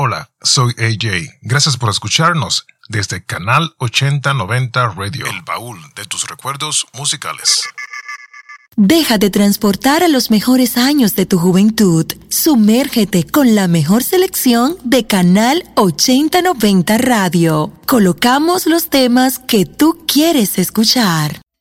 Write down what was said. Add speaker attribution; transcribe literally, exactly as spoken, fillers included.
Speaker 1: Hola, soy A J. Gracias por escucharnos desde Canal ochenta noventa Radio, el baúl de tus recuerdos musicales.
Speaker 2: Déjate transportar a los mejores años de tu juventud. Sumérgete con la mejor selección de Canal ochenta noventa Radio. Colocamos los temas que tú quieres escuchar.